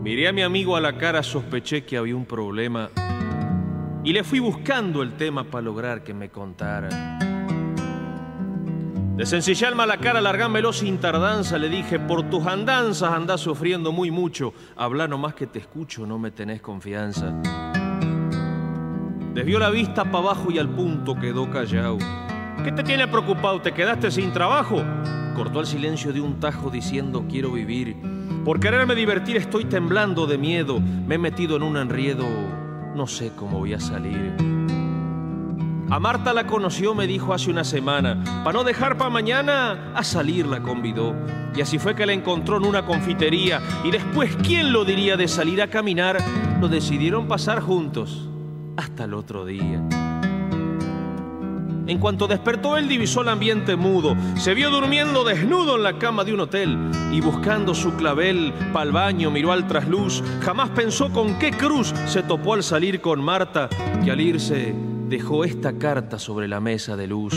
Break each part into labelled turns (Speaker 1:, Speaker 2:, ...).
Speaker 1: Miré a mi amigo a la cara, sospeché que había un problema y le fui buscando el tema para lograr que me contara. Desencillarme a la cara, largámelo sin tardanza, le dije: por tus andanzas andás sufriendo muy mucho, habla nomás que te escucho, no me tenés confianza. Desvió la vista para abajo y al punto quedó callado. ¿Qué te tiene preocupado? ¿Te quedaste sin trabajo? Cortó el silencio de un tajo diciendo: quiero vivir. Por quererme divertir estoy temblando de miedo. Me he metido en un enredo, no sé cómo voy a salir. A Marta la conoció, me dijo hace una semana. Para no dejar para mañana, a salir la convidó. Y así fue que la encontró en una confitería. Y después, ¿quién lo diría de salir a caminar? Lo decidieron pasar juntos hasta el otro día. En cuanto despertó, él divisó el ambiente mudo. Se vio durmiendo desnudo en la cama de un hotel. Y buscando su clavel pa'l baño miró al trasluz. Jamás pensó con qué cruz se topó al salir con Marta, que al irse dejó esta carta sobre la mesa de luz.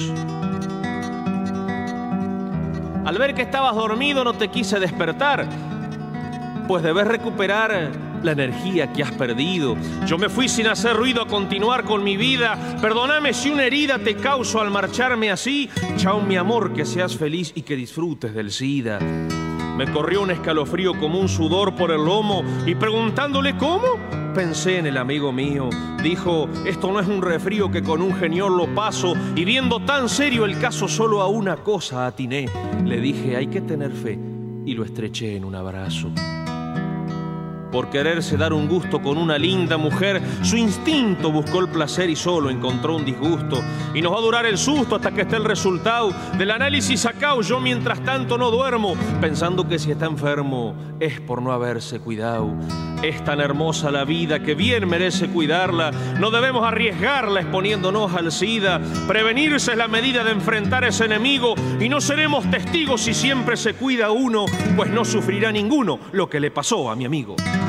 Speaker 1: Al ver que estabas dormido no te quise despertar, pues debes recuperar la energía que has perdido. Yo me fui sin hacer ruido a continuar con mi vida. Perdóname si una herida te causo al marcharme así. Chao mi amor, que seas feliz y que disfrutes del SIDA. Me corrió un escalofrío como un sudor por el lomo y preguntándole cómo, pensé en el amigo mío. Dijo: esto no es un resfrío que con un geniol lo paso. Y viendo tan serio el caso solo a una cosa atiné. Le dije: hay que tener fe, y lo estreché en un abrazo. Por quererse dar un gusto con una linda mujer, su instinto buscó el placer y solo encontró un disgusto. Y nos va a durar el susto hasta que esté el resultado del análisis sacado. Yo mientras tanto no duermo, pensando que si está enfermo es por no haberse cuidado. Es tan hermosa la vida que bien merece cuidarla. No debemos arriesgarla exponiéndonos al SIDA. Prevenirse es la medida de enfrentar a ese enemigo. Y no seremos testigos si siempre se cuida uno, pues no sufrirá ninguno lo que le pasó a mi amigo.